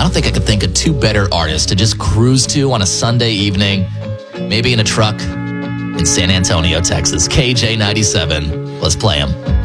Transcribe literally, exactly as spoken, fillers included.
don't think I could think of two better artists to just cruise to on a Sunday evening, maybe in a truck in San Antonio, Texas. K J ninety-seven. Let's play them.